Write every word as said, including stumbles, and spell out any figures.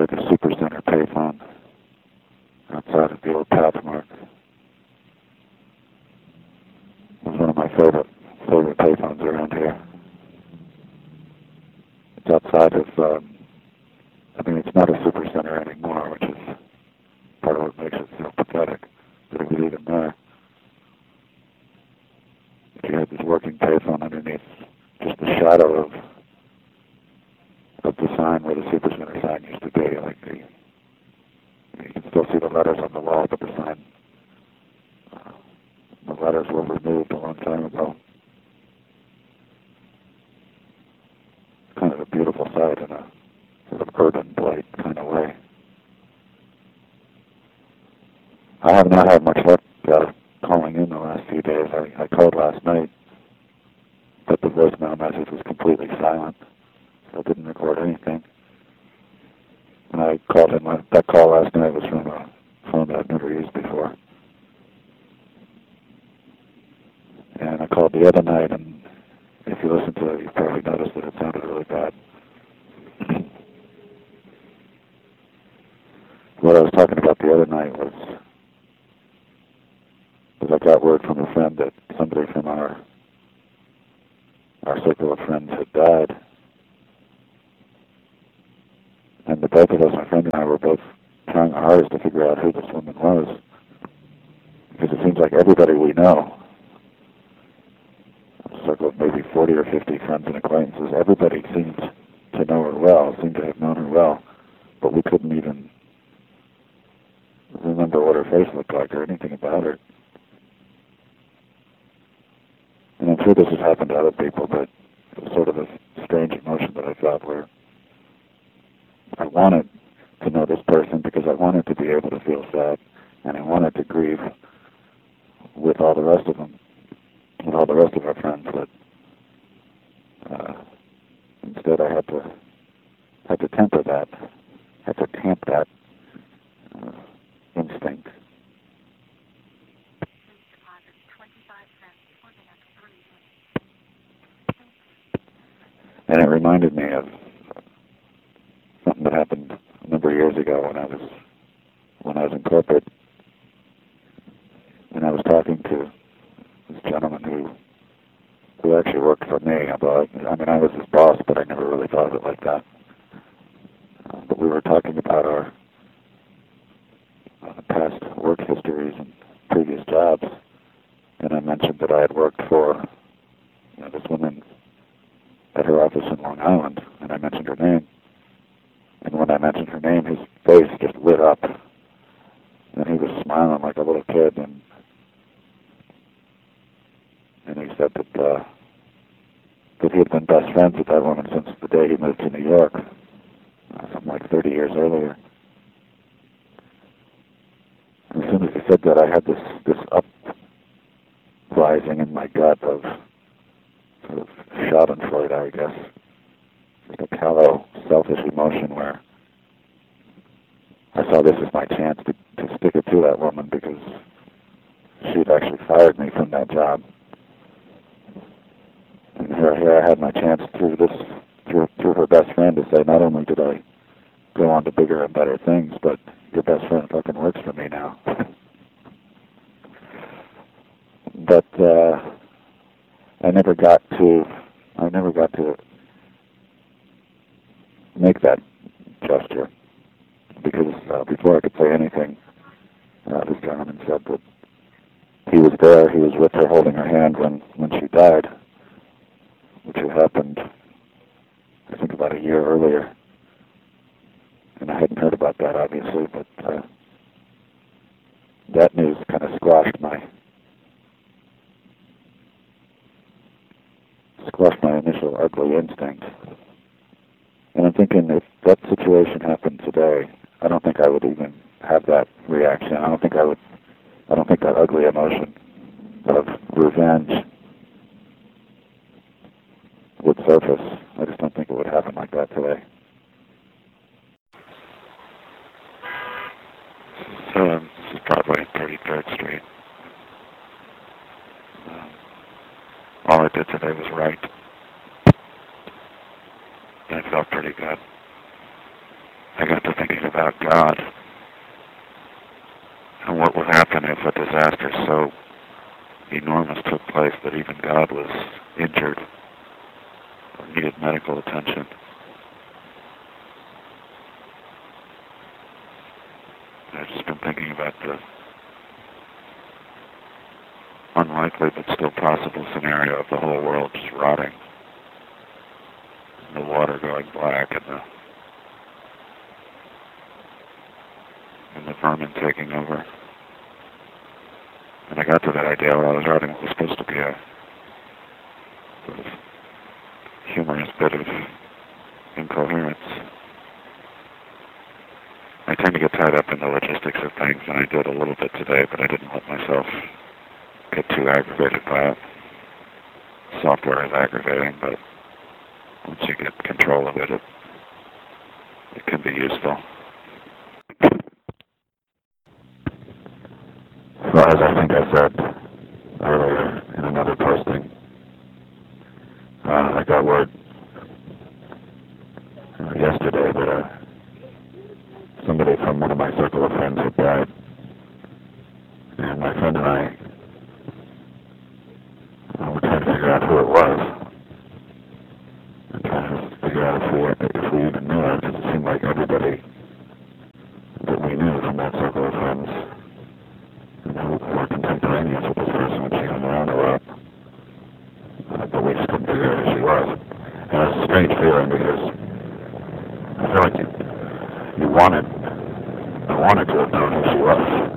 enjoy the Supercenter payphone outside of the old Pathmark. It was one of my favorite favorite payphones around here. It's outside of, um, I mean, it's not a Supercenter anymore, which is part of what makes it so pathetic that it was even there. But you had this working payphone underneath just the shadow of of the sign where the Supercenter sign used to be. Like the, you can still see the letters on the wall, but the sign, uh, the letters were removed a long time ago. It's kind of a beautiful sight in a sort of urban blight kind of way. I have not had much luck uh, calling in the last few days. I, I called last night, but the voicemail message was completely silent. I didn't record anything. And I called him. That call last night was from a phone that I've never used before. And I called the other night, and if you listen to it, you probably noticed that it sounded really bad. What I was talking about the other night was, was I got word from a friend that somebody from our our circle of friends had died. And the both of us, my friend and I, were both trying our hardest to figure out who this woman was. Because it seems like everybody we know, a circle of maybe forty or fifty friends and acquaintances, everybody seemed to know her well, seemed to have known her well, but we couldn't even remember what her face looked like or anything about her. And I'm sure this has happened to other people, but it was sort of a strange emotion that I felt where I wanted to know this person because I wanted to be able to feel sad, and I wanted to grieve with all the rest of them, with all the rest of our friends. But uh, instead, I had to had to temper that, had to tamp that uh, instinct. And it reminded me of something that happened a number of years ago when I was when I was in corporate, and I was talking to this gentleman who who actually worked for me. About, I mean, I was his boss, but I never really thought of it like that. Uh, but we were talking about our uh, past work histories and previous jobs, and I mentioned that I had worked for you know, this woman at her office in Long Island, and I mentioned her name. And when I mentioned her name, his face just lit up, and he was smiling like a little kid. And and he said that uh, that he had been best friends with that woman since the day he moved to New York, uh, something like thirty years earlier. And as soon as he said that, I had this this uprising in my gut of sort of Schadenfreude, I guess. Just a callow, selfish emotion where I saw this as my chance to, to stick it to that woman because she had actually fired me from that job. And here, here I had my chance through this, through, through her best friend to say, not only did I go on to bigger and better things, but your best friend fucking works for me now. But uh, I never got to, I never got to make that gesture, because uh, before I could say anything, uh, this gentleman said that he was there, he was with her holding her hand when, when she died, which had happened, I think, about a year earlier. And I hadn't heard about that, obviously, but uh, that news kind of squashed my squashed my initial ugly instinct. And I'm thinking, if that situation happened today, I don't think I would even have that reaction. I don't think I would, I don't think that ugly emotion of revenge would surface. I just don't think it would happen like that today. So um, this is Broadway, thirty-third Street. Um, all I did today was write. And it felt pretty good. I got to thinking about God and what would happen if a disaster so enormous took place that even God was injured or needed medical attention. I've just been thinking about the unlikely but still possible scenario of the whole world just rotting, and the water going black, and the and the vermin taking over. And I got to that idea while I was writing what was supposed to be a sort of humorous bit of incoherence. I tend to get tied up in the logistics of things, and I did a little bit today, but I didn't let myself get too aggravated by it. Software is aggravating, but once you get control of it, it, it can be useful. So as I think I said earlier in another posting, uh, I got word uh, yesterday that uh, somebody from one of my circle of friends had died. And my friend and I uh, were trying to figure out who it was. And trying to figure out if we, if we even knew her, because it seemed like everybody that we knew from that circle of friends who were contemporaneous with this person when she hung around a lot. Uh, but we just couldn't figure out who she was. And it's a strange feeling because I feel like you, you wanted, I wanted to have known who she was.